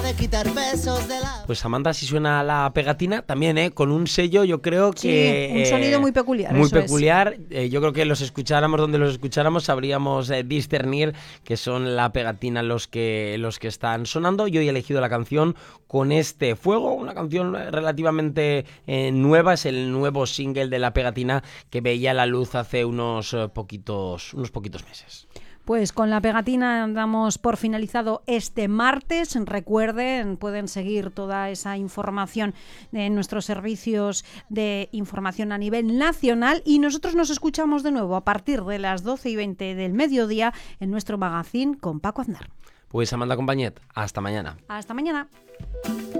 de quitar besos de la... Pues Amanda, si suena la pegatina, también, con un sello, yo creo que... Sí, un sonido muy peculiar. Muy peculiar. Yo creo que los escucháramos donde los escucháramos, sabríamos discernir que son la pegatina los que están sonando. Yo he elegido la canción Con este fuego, una canción relativamente nueva, es el nuevo single de la pegatina que veía la luz hace unos poquitos meses. Pues con la pegatina damos por finalizado este martes. Recuerden, pueden seguir toda esa información en nuestros servicios de información a nivel nacional y nosotros nos escuchamos de nuevo a partir de las 12:20 del mediodía en nuestro magazine con Paco Aznar. Pues Amanda Compañet, hasta mañana. Hasta mañana.